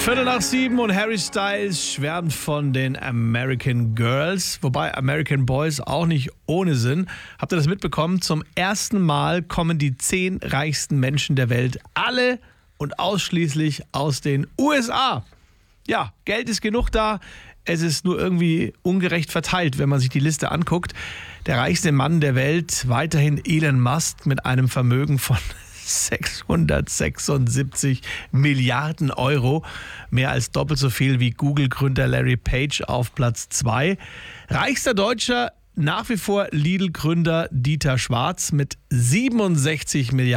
7:15 und Harry Styles schwärmt von den American Girls, wobei American Boys auch nicht ohne sind. Habt ihr das mitbekommen? Zum ersten Mal kommen die 10 reichsten Menschen der Welt alle und ausschließlich aus den USA. Ja, Geld ist genug da. Es ist nur irgendwie ungerecht verteilt, wenn man sich die Liste anguckt. Der reichste Mann der Welt, weiterhin Elon Musk mit einem Vermögen von 676 Milliarden Euro. Mehr als doppelt so viel wie Google-Gründer Larry Page auf Platz 2. Reichster Deutscher nach wie vor Lidl-Gründer Dieter Schwarz mit 67 Milliarden.